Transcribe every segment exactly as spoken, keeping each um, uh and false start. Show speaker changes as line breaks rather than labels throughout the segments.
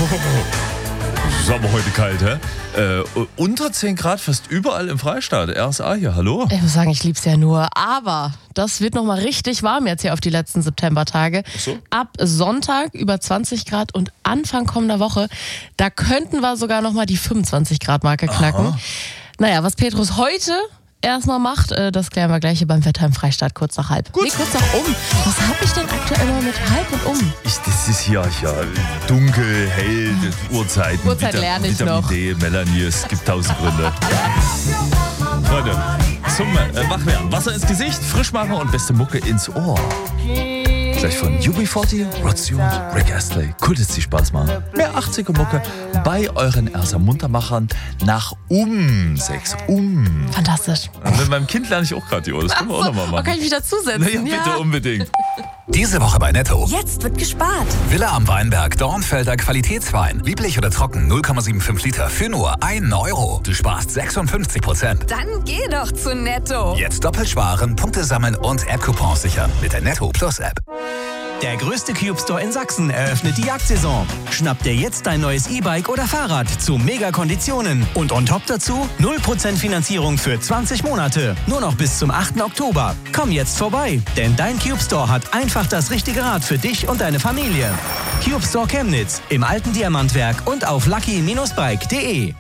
Ist aber heute kalt, hä? Äh, unter zehn Grad fast überall im Freistaat. R S A hier, hallo?
Ich muss sagen, ich lieb's ja nur. Aber das wird nochmal richtig warm jetzt hier auf die letzten Septembertage.
Ach so?
Ab Sonntag über zwanzig Grad und Anfang kommender Woche, da könnten wir sogar nochmal die fünfundzwanzig Grad Marke knacken.
Aha.
Naja, was Petrus heute erstmal macht, das klären wir gleich hier beim Wetter im Freistaat kurz nach halb.
Gut.
Nee, kurz nach um. Was hab ich denn aktuell mal mit halb und um?
Ich, das ist hier ja dunkel, hell, Uhrzeiten,
Uhrzeit
Vita-
lerne ich
Vitamin
noch.
D, Melanie, es gibt tausend Gründe. Freunde, zum äh, Wachwerden. Wasser ins Gesicht, frisch machen und beste Mucke ins Ohr. Gleich von U B vierzig, Rod Stewart, Rick Astley. Cool, dass die Spaß machen. Mehr achtziger Mucke bei euren Erster Muntermachern nach um sechs. Um.
Fantastisch.
Und mit meinem Kind lerne ich auch gerade die Uhr. Das können wir auch nochmal
Oh,
machen.
kann ich mich dazusetzen?
Na ja, bitte, unbedingt.
Diese Woche bei Netto.
Jetzt wird gespart.
Villa am Weinberg, Dornfelder Qualitätswein. Lieblich oder trocken, null Komma fünfundsiebzig Liter für nur einen Euro. Du sparst sechsundfünfzig Prozent.
Dann geh doch zu Netto.
Jetzt doppelt sparen, Punkte sammeln und App-Coupons sichern mit der Netto Plus App.
Der größte Cube Store in Sachsen eröffnet die Jagdsaison. Schnapp dir jetzt dein neues E-Bike oder Fahrrad zu Mega-Konditionen. Und on top dazu null Prozent Finanzierung für zwanzig Monate. Nur noch bis zum achten Oktober. Komm jetzt vorbei, denn dein Cube Store hat einfach das richtige Rad für dich und deine Familie. Cube Store Chemnitz im alten Diamantwerk und auf lucky Bindestrich bike punkt de.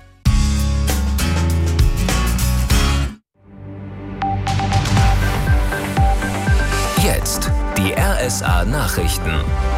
Jetzt die R S A-Nachrichten.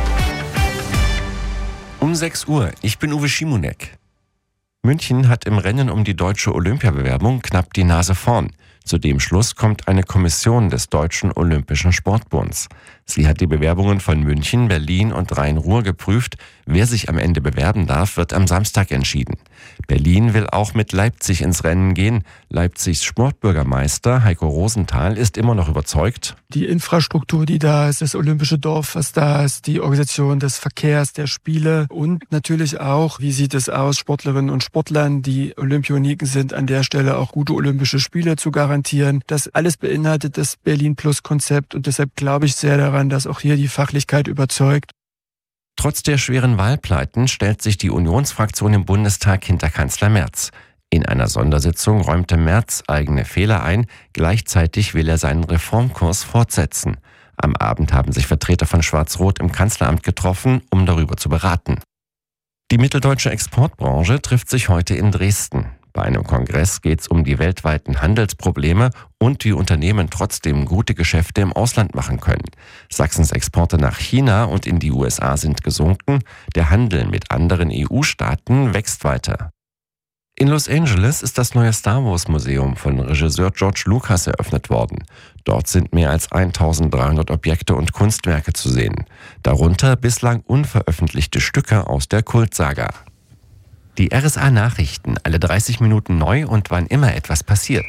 Um sechs Uhr, ich bin Uwe Schimonek. München hat im Rennen um die deutsche Olympiabewerbung knapp die Nase vorn. Zu dem Schluss kommt eine Kommission des Deutschen Olympischen Sportbunds. Sie hat die Bewerbungen von München, Berlin und Rhein-Ruhr geprüft. Wer sich am Ende bewerben darf, wird am Samstag entschieden. Berlin will auch mit Leipzig ins Rennen gehen. Leipzigs Sportbürgermeister Heiko Rosenthal ist immer noch überzeugt.
Die Infrastruktur, die da ist, das olympische Dorf, was da ist, die Organisation des Verkehrs, der Spiele und natürlich auch, wie sieht es aus, Sportlerinnen und Sportlern, die Olympioniken sind, an der Stelle auch gute olympische Spiele zu garantieren. Das alles beinhaltet das Berlin-Plus-Konzept und deshalb glaube ich sehr daran, dass auch hier die Fachlichkeit überzeugt.
Trotz der schweren Wahlpleiten stellt sich die Unionsfraktion im Bundestag hinter Kanzler Merz. In einer Sondersitzung räumte Merz eigene Fehler ein, gleichzeitig will er seinen Reformkurs fortsetzen. Am Abend haben sich Vertreter von Schwarz-Rot im Kanzleramt getroffen, um darüber zu beraten. Die mitteldeutsche Exportbranche trifft sich heute in Dresden. Bei einem Kongress geht es um die weltweiten Handelsprobleme und wie Unternehmen trotzdem gute Geschäfte im Ausland machen können. Sachsens Exporte nach China und in die U S A sind gesunken. Der Handel mit anderen E U-Staaten wächst weiter. In Los Angeles ist das neue Star Wars Museum von Regisseur George Lucas eröffnet worden. Dort sind mehr als eintausenddreihundert Objekte und Kunstwerke zu sehen. Darunter bislang unveröffentlichte Stücke aus der Kultsaga. Die R S A-Nachrichten, alle dreißig Minuten neu und wann immer etwas passiert.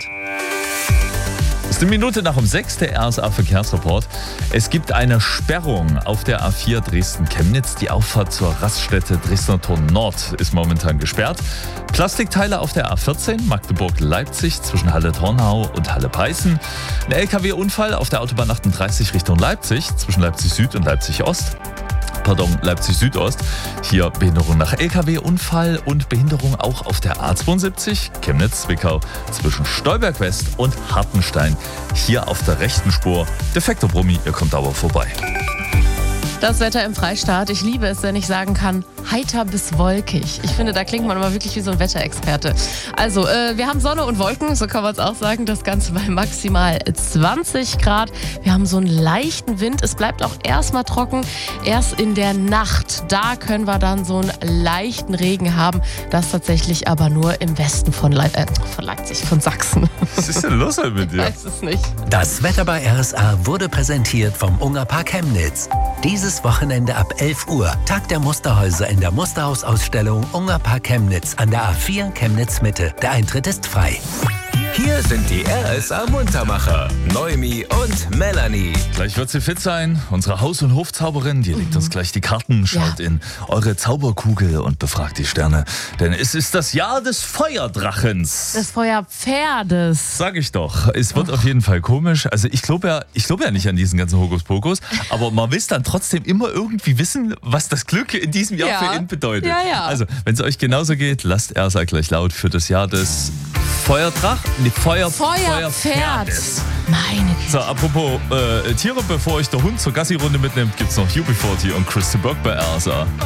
Es ist eine Minute nach um sechs, der R S A-Verkehrsreport. Es gibt eine Sperrung auf der A vier Dresden-Chemnitz. Die Auffahrt zur Raststätte Dresdner Tor Nord ist momentan gesperrt. Plastikteile auf der A vierzehn Magdeburg-Leipzig zwischen Halle-Tornau und Halle-Peißen. Ein L K W-Unfall auf der Autobahn achtunddreißig Richtung Leipzig zwischen Leipzig-Süd und Leipzig-Ost. Pardon, Leipzig-Südost. Hier Behinderung nach L K W-Unfall und Behinderung auch auf der A zweiundsiebzig Chemnitz-Zwickau zwischen Stolberg-West und Hartenstein. Hier auf der rechten Spur. Defekter Brummi, ihr kommt aber vorbei.
Das Wetter im Freistaat. Ich liebe es, wenn ich sagen kann, heiter bis wolkig. Ich finde, da klingt man immer wirklich wie so ein Wetterexperte. Also, äh, wir haben Sonne und Wolken, so kann man es auch sagen. Das Ganze bei maximal zwanzig Grad. Wir haben so einen leichten Wind. Es bleibt auch erstmal trocken. Erst in der Nacht, da können wir dann so einen leichten Regen haben. Das tatsächlich aber nur im Westen von, Le äh, von Leipzig, von Sachsen.
Was ist denn los halt mit dir?
Ich weiß es nicht.
Das Wetter bei R S A wurde präsentiert vom Ungerpark Chemnitz. Dieses Wochenende ab elf Uhr, Tag der Musterhäuser in der Musterhausausstellung Ungerpark Chemnitz an der A vier Chemnitz Mitte. Der Eintritt ist frei.
Hier sind die R S A Muntermacher, Noemi und Melanie.
Gleich wird sie fit sein. Unsere Haus- und Hofzauberin, die legt uns gleich die Karten, schaut
Ja.
in eure Zauberkugel und befragt die Sterne. Denn es ist das Jahr des Feuerdrachens.
Des Feuerpferdes.
Sag ich doch. Es wird auf jeden Fall komisch. Also ich glaube ja, ich glaube ja nicht an diesen ganzen Hokuspokus, aber man will dann trotzdem immer irgendwie wissen, was das Glück in diesem Jahr
Ja.
für ihn bedeutet.
Ja, ja.
Also, wenn es euch genauso geht, lasst R S A gleich laut für das Jahr des Feuerdrach, nee, Feuer,
Feuerpferd.
Feuerpferdes.
Meine Güte.
So, apropos äh, Tiere, bevor ich der Hund zur Gassi-Runde mitnimmt, gibt's noch U B vierzig und Christy Burke bei R S A.